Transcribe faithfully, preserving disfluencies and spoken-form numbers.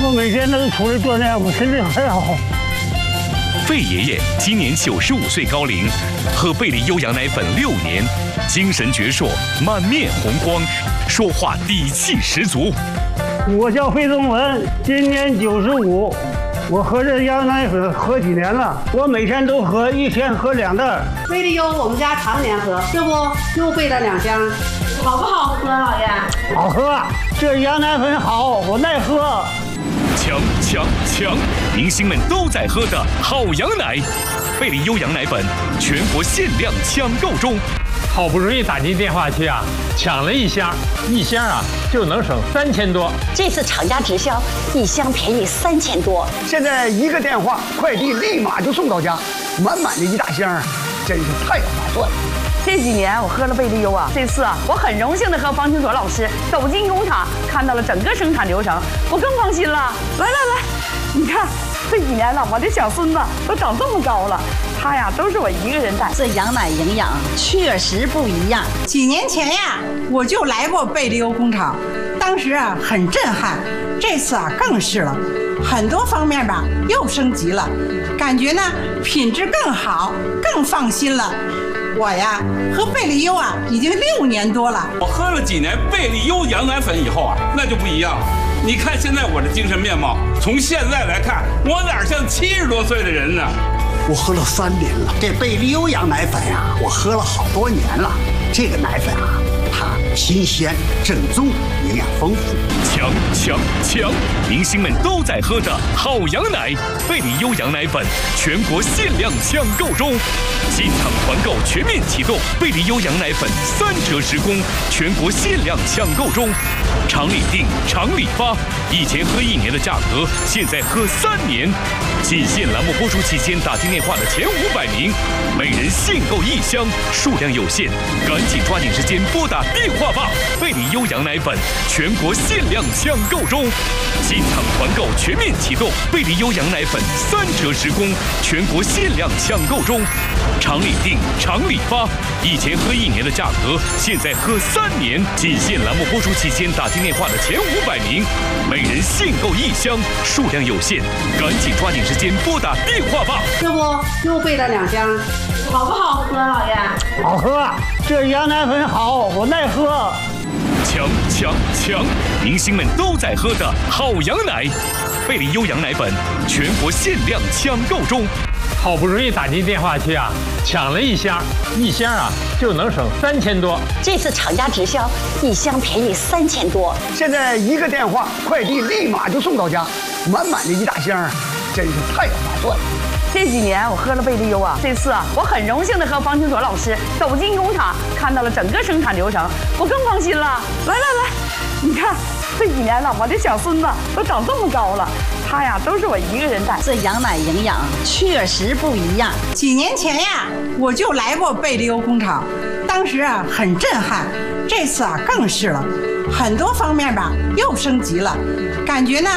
我每天都出来锻炼，我身体很好。 费爷爷今年九十五岁高龄，喝贝利优羊奶粉六年，精神矍铄，满面红光，说话底气十足。 我叫费宗文，今年九十五。我喝这羊奶粉喝几年了，我每天都喝，一天喝两袋。 贝利优我们家常年喝，这不又备了两箱，好不好喝，老爷？ 好喝，这羊奶粉好，我爱喝。 强强强！明星们都在喝的好羊奶，贝利优羊奶粉全国限量抢购中。 好不容易打进电话去啊，抢了一箱，一箱啊就能省三千多。 这次厂家直销，一箱便宜三千多。 现在一个电话，快递立马就送到家，满满的一大箱，真是太划算了。 这几年我喝了贝利优啊，这次啊我很荣幸的和方清卓老师走进工厂，看到了整个生产流程，我更放心了。来来来，你看这几年了，我的小孙子都长这么高了。他呀，都是我一个人带。 这羊奶营养确实不一样。 几年前呀，我就来过贝利优工厂，当时啊很震撼。这次啊更是了，很多方面吧又升级了，感觉呢品质更好，更放心了。我呀喝贝利优啊已经六年多了。 我喝了几年贝利优羊奶粉以后啊，那就不一样了。你看现在我的精神面貌，从现在来看，我哪像七十多岁的人呢？ 我喝了三年了，这贝利优羊奶粉呀、啊，我喝了好多年了。这个奶粉啊，它新鲜、正宗，营养丰富。 强强强！明星们都在喝的好羊奶，贝利优羊奶粉全国限量抢购中，进场团购全面启动，贝利优羊奶粉三折十公，全国限量抢购中。厂里订，厂里发，以前喝一年的价格，现在喝三年。仅限栏目播出期间打进电话的前五百名，每人限购一箱，数量有限，赶紧抓紧时间拨打电话吧！贝利优羊奶粉全国限量抢购中，进场团购全面启动，贝利优羊奶粉三折十公，全国限量抢购中。厂里订，厂里发，以前喝一年的价格，现在喝三年。仅限栏目播出期间打进电话的前五百名，每人限购一箱，数量有限，赶紧抓紧时间拨打电话吧！ 这不又备了两箱，好不好喝，老爷？ 好喝，这羊奶粉好，我爱喝。 强强强！明星们都在喝的好羊奶，贝利优羊奶粉全国限量抢购中。 好不容易打进电话去啊，抢了一箱，一箱啊就能省三千多。 这次厂家直销，一箱便宜三千多。 现在一个电话，快递立马就送到家，满满的一大箱，真是太划算了。 这几年我喝了贝利优啊，这次啊我很荣幸的和方清卓老师走进工厂，看到了整个生产流程，我更放心了。来来来，你看这几年了，我的小孙子都长这么高了。他呀，都是我一个人带。 这羊奶营养确实不一样。 几年前呀，我就来过贝利优工厂，当时啊很震撼。这次啊更是了，很多方面吧又升级了，感觉呢